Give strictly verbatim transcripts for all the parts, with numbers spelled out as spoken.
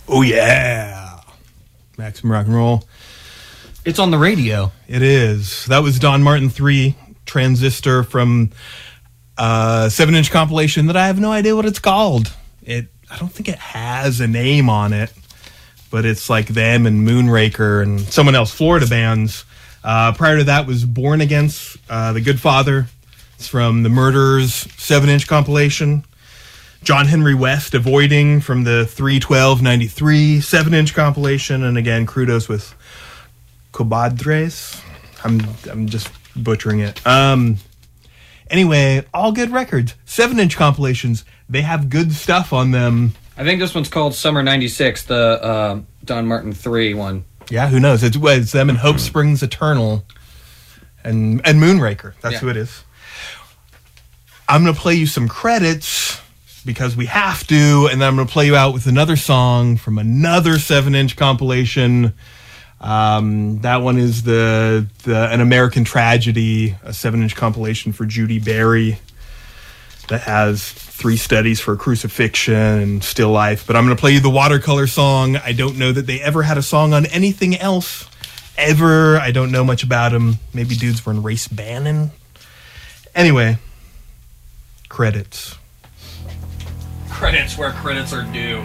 Oh, yeah. Maximum Rock and Roll. It's on the radio. It is. That was Don Martin three, Transistor, from a seven-inch compilation that I have no idea what it's called. It I don't think it has a name on it, but it's like them and Moonraker and someone else, Florida bands. Uh, prior to that was Born Against, uh, The Good Father. It's from the Murderers seven-inch compilation. John Henry West, Avoiding, from the three twelve ninety-three seven-inch compilation. And again, Crudos with Cobadres. I'm I'm just butchering it. Um, anyway, all good records. seven-inch compilations. They have good stuff on them. I think this one's called Summer ninety-six, the uh, Don Martin three one. Yeah, who knows? It's, it's them and Hope Springs Eternal and, and Moonraker. That's yeah. who it is. I'm going to play you some credits because we have to, and then I'm going to play you out with another song from another seven-inch compilation. Um, that one is the, the An American Tragedy, a seven-inch compilation for Judy Berry that has three studies for crucifixion and still life. But I'm going to play you the Watercolor song. I don't know that they ever had a song on anything else, ever. I don't know much about them. Maybe dudes were in Race Bannon. Anyway, credits. Credits where credits are due.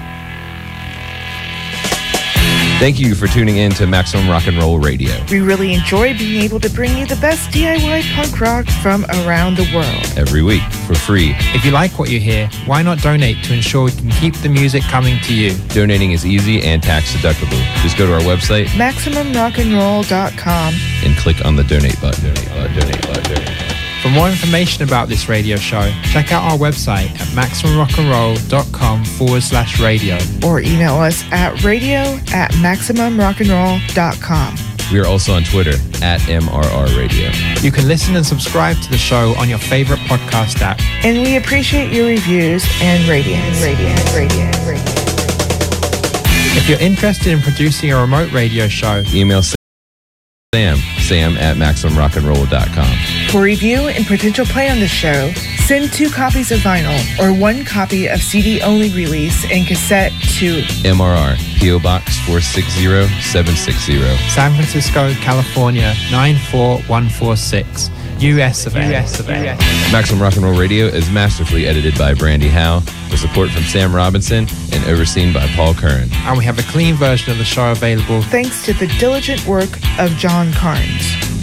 Thank you for tuning in to Maximum Rock and Roll Radio. We really enjoy being able to bring you the best D I Y punk rock from around the world. Every week, for free. If you like what you hear, why not donate to ensure we can keep the music coming to you? Donating is easy and tax deductible. Just go to our website, maximum rock and roll dot com, and click on the donate button. Donate button, donate button, donate button. For more information about this radio show, check out our website at maximumrockandroll.com forward slash radio. Or email us at radio at maximumrockandroll.com. We are also on Twitter at M R R Radio. You can listen and subscribe to the show on your favorite podcast app. And we appreciate your reviews and ratings. Ratings, ratings, ratings. If you're interested in producing a remote radio show, email Sam, Sam at maximumrockandroll dot com. For review and potential play on the show, send two copies of vinyl or one copy of C D-only release and cassette to M R R, P O Box four six zero seven six zero, San Francisco, California nine four one four six, U S of A. U S of A. Maximum Rock and Roll Radio is masterfully edited by Brandy Howe, with support from Sam Robinson and overseen by Paul Curran. And we have a clean version of the show available thanks to the diligent work of John Carnes.